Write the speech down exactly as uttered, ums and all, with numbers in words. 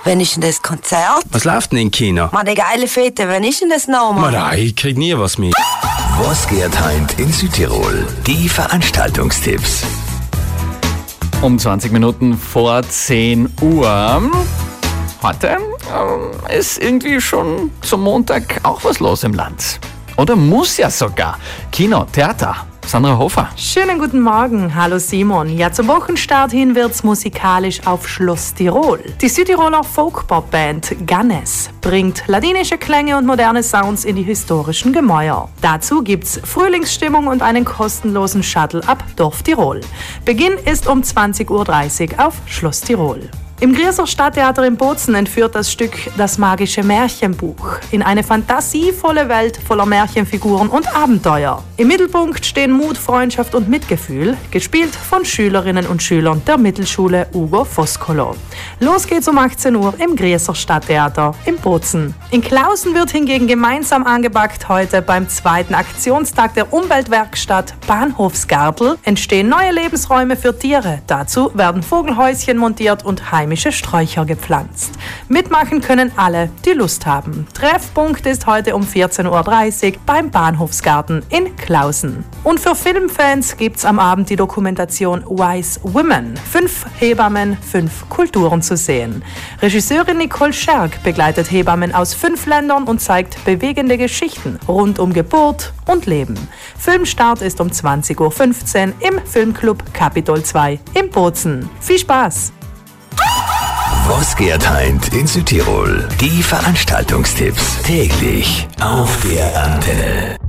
Wann ist denn das Konzert? Was läuft denn im Kino? Man, die geile Fete, wann ist denn das nochmal? Nein, ich krieg nie was mit. Was geht heint in Südtirol? Die Veranstaltungstipps. Um zwanzig Minuten vor zehn Uhr. Heute äh, ist irgendwie schon zum Montag auch was los im Land. Oder muss ja sogar. Kino, Theater. Sandra Hofer. Schönen guten Morgen. Hallo Simon. Ja, zum Wochenstart hin wird's musikalisch auf Schloss Tirol. Die Südtiroler Folk-Pop-Band Gannes bringt ladinische Klänge und moderne Sounds in die historischen Gemäuer. Dazu gibt's Frühlingsstimmung und einen kostenlosen Shuttle ab Dorf Tirol. Beginn ist um zwanzig Uhr dreißig auf Schloss Tirol. Im Grieser Stadttheater in Bozen entführt das Stück Das magische Märchenbuch in eine fantasievolle Welt voller Märchenfiguren und Abenteuer. Im Mittelpunkt stehen Mut, Freundschaft und Mitgefühl, gespielt von Schülerinnen und Schülern der Mittelschule Ugo Foscolo. Los geht's um achtzehn Uhr im Grieser Stadttheater in Bozen. In Klausen wird hingegen gemeinsam angebackt. Heute beim zweiten Aktionstag der Umweltwerkstatt Bahnhofsgartel entstehen neue Lebensräume für Tiere. Dazu werden Vogelhäuschen montiert und heimische Sträucher gepflanzt. Mitmachen können alle, die Lust haben. Treffpunkt ist heute um vierzehn Uhr dreißig beim Bahnhofsgarten in Klausen. Und für Filmfans gibt's am Abend die Dokumentation Wise Women. Fünf Hebammen, fünf Kulturen zu sehen. Regisseurin Nicole Scherk begleitet Hebammen aus fünf Ländern und zeigt bewegende Geschichten rund um Geburt und Leben. Filmstart ist um zwanzig Uhr fünfzehn im Filmclub Capitol zwei in Bozen. Viel Spaß! Was geht heint in Südtirol? Die Veranstaltungstipps täglich auf der Antenne.